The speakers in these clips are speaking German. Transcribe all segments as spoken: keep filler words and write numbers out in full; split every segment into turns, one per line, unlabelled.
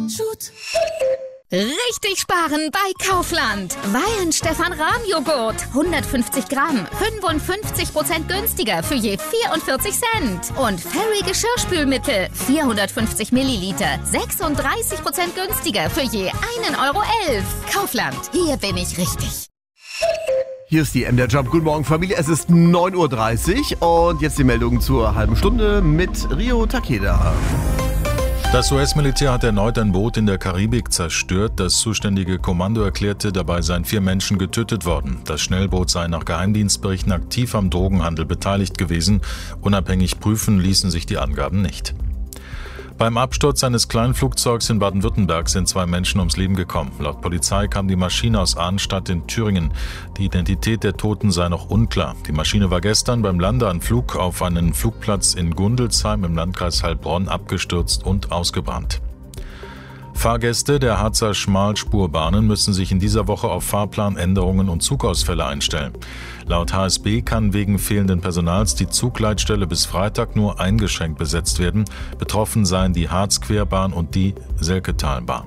Richtig sparen bei Kaufland. Weihen Stefan Rahm Joghurt. hundertfünfzig Gramm. fünfundfünfzig Prozent günstiger für je vierundvierzig Cent. Und Fairy Geschirrspülmittel. vierhundertfünfzig Milliliter. sechsunddreißig Prozent günstiger für je einen Euro elf. Kaufland. Hier bin ich richtig.
Hier ist die M D R Jump. Guten Morgen, Familie. Es ist neun Uhr dreißig und jetzt die Meldung zur halben Stunde mit Rio Takeda.
Das U S-Militär hat erneut ein Boot in der Karibik zerstört. Das zuständige Kommando erklärte, dabei seien vier Menschen getötet worden. Das Schnellboot sei nach Geheimdienstberichten aktiv am Drogenhandel beteiligt gewesen. Unabhängig prüfen ließen sich die Angaben nicht. Beim Absturz eines Kleinflugzeugs in Baden-Württemberg sind zwei Menschen ums Leben gekommen. Laut Polizei kam die Maschine aus Arnstadt in Thüringen. Die Identität der Toten sei noch unklar. Die Maschine war gestern beim Landeanflug auf einen Flugplatz in Gundelsheim im Landkreis Heilbronn abgestürzt und ausgebrannt. Fahrgäste der Harzer Schmalspurbahnen müssen sich in dieser Woche auf Fahrplanänderungen und Zugausfälle einstellen. Laut H S B kann wegen fehlenden Personals die Zugleitstelle bis Freitag nur eingeschränkt besetzt werden. Betroffen seien die Harzquerbahn und die Selketalbahn.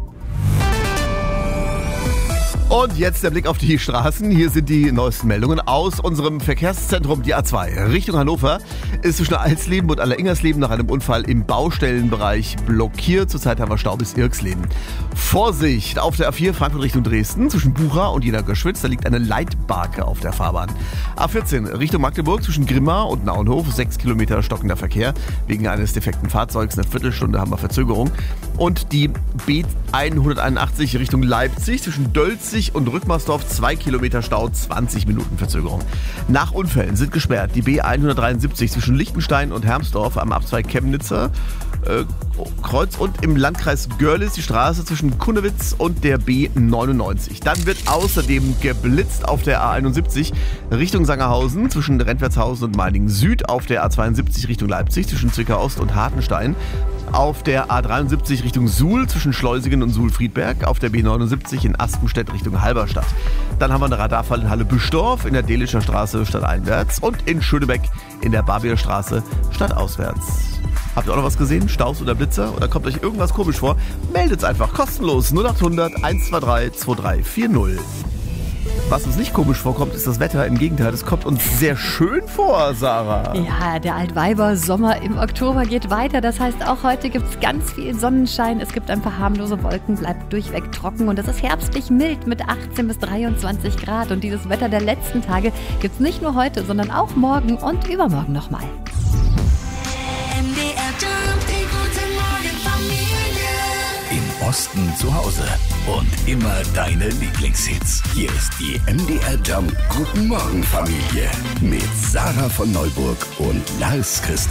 Und jetzt der Blick auf die Straßen. Hier sind die neuesten Meldungen aus unserem Verkehrszentrum, die A zwei. Richtung Hannover ist zwischen Alsleben und Alleringersleben nach einem Unfall im Baustellenbereich blockiert. Zurzeit haben wir Stau bis Irksleben. Vorsicht auf der A vier Frankfurt Richtung Dresden zwischen Bucha und Jena Göschwitz. Da liegt eine Leitbarke auf der Fahrbahn. A vierzehn Richtung Magdeburg zwischen Grimma und Naunhof. Sechs Kilometer stockender Verkehr. Wegen eines defekten Fahrzeugs eine Viertelstunde haben wir Verzögerung. Und die B hunderteinundachtzig Richtung Leipzig zwischen Dölzig und Rückmarsdorf, zwei Kilometer Stau, zwanzig Minuten Verzögerung. Nach Unfällen sind gesperrt die B hundertdreiundsiebzig zwischen Lichtenstein und Hermsdorf am Abzweig Chemnitzer äh, Kreuz und im Landkreis Görlitz die Straße zwischen Kunnewitz und der B neunundneunzig. Dann wird außerdem geblitzt auf der A einundsiebzig Richtung Sangerhausen zwischen Rentwertshausen und Meiningen Süd, auf der A zweiundsiebzig Richtung Leipzig zwischen Zwickau Ost und Hartenstein, auf der A dreiundsiebzig Richtung Suhl zwischen Schleusingen und Suhl-Friedberg, auf der B neunundsiebzig in Aspenstedt Richtung Halberstadt. Dann haben wir einen Radarfall in Halle-Büstorf in der Dehlischer Straße stadteinwärts und in Schönebeck in der Barbier Straße stadtauswärts. Habt ihr auch noch was gesehen? Staus oder Blitzer? Oder kommt euch irgendwas komisch vor? Meldet's einfach kostenlos null achthundert eins zwei drei zwei drei vier null. Was uns nicht komisch vorkommt, ist das Wetter. Im Gegenteil, es kommt uns sehr schön vor, Sarah.
Ja, der Altweiber-Sommer im Oktober geht weiter. Das heißt, auch heute gibt es ganz viel Sonnenschein. Es gibt ein paar harmlose Wolken, bleibt durchweg trocken. Und es ist herbstlich mild mit achtzehn bis dreiundzwanzig Grad. Und dieses Wetter der letzten Tage gibt es nicht nur heute, sondern auch morgen und übermorgen nochmal.
M D R Jump, die gute Morgen Familie.
Im Osten zu Hause und immer deine Lieblingshits. Hier ist die M D R Jump Guten Morgen Familie mit Sarah von Neuburg und Lars Christian.